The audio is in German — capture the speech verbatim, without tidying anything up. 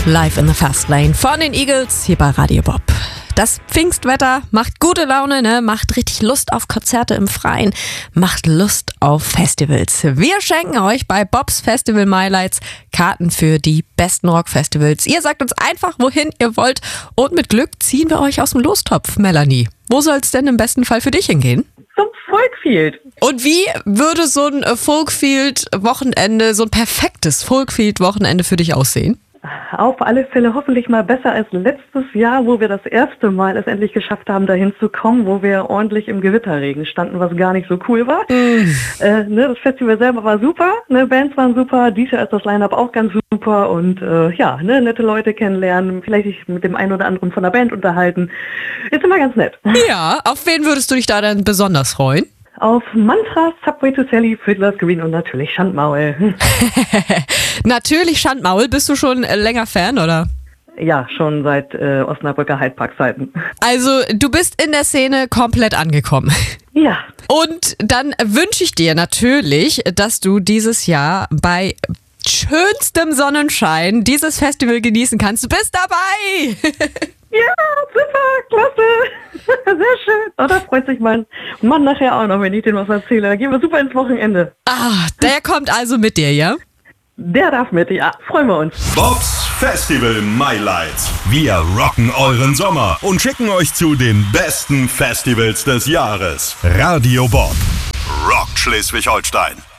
Live in the Fast Lane von den Eagles hier bei Radio Bob. Das Pfingstwetter macht gute Laune, ne? Macht richtig Lust auf Konzerte im Freien, macht Lust auf Festivals. Wir schenken euch bei Bobs Festival Highlights Karten für die besten Rockfestivals. Ihr sagt uns einfach, wohin ihr wollt und mit Glück ziehen wir euch aus dem Lostopf, Melanie. Wo soll es denn im besten Fall für dich hingehen? Zum Folkfield. Und wie würde so ein Folkfield-Wochenende, so ein perfektes Folkfield-Wochenende für dich aussehen? Auf alle Fälle hoffentlich mal besser als letztes Jahr, wo wir das erste Mal es endlich geschafft haben, dahin zu kommen, wo wir ordentlich im Gewitterregen standen, was gar nicht so cool war. Mm. Äh, ne, das Festival selber war super, ne, Bands waren super, dieses Jahr ist das Line-Up auch ganz super und äh, ja, ne, nette Leute kennenlernen, vielleicht sich mit dem einen oder anderen von der Band unterhalten. Ist immer ganz nett. Ja, auf wen würdest du dich da dann besonders freuen? Auf Mantra, Subway to Sally, Fiddler's Green und natürlich Schandmaul. Natürlich Schandmaul. Bist du schon länger Fan, oder? Ja, schon seit äh, Osnabrücker Heidpark-Zeiten. Also du bist in der Szene komplett angekommen. Ja. Und dann wünsche ich dir natürlich, dass du dieses Jahr bei schönstem Sonnenschein dieses Festival genießen kannst. Du bist dabei! Ja, super, klasse. Sehr schön. Oh, da freut sich mein Mann nachher auch noch, wenn ich dem was erzähle. Da gehen wir super ins Wochenende. Ah, der kommt also mit dir, ja? Der darf mit, ja. Freuen wir uns. Bobs Festival Highlights. Wir rocken euren Sommer und schicken euch zu den besten Festivals des Jahres. Radio Bob rockt Schleswig-Holstein.